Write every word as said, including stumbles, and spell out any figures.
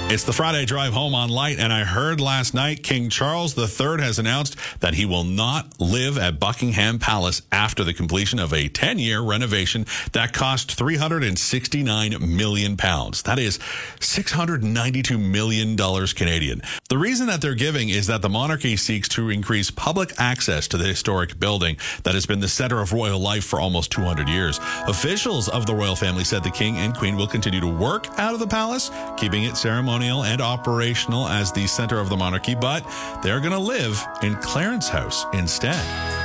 It's the Friday Drive Home on Light, and I heard last night King Charles the Third has announced that he will not live at Buckingham Palace after the completion of a ten-year renovation that cost three hundred sixty-nine million pounds. That is six hundred ninety-two million dollars Canadian. The reason that they're giving is that the monarchy seeks to increase public access to the historic building that has been the center of royal life for almost two hundred years. Officials of the royal family said the king and queen will continue to work out of the palace, keeping it ceremonial and operational as the center of the monarchy, but they're going to live in Clarence House instead.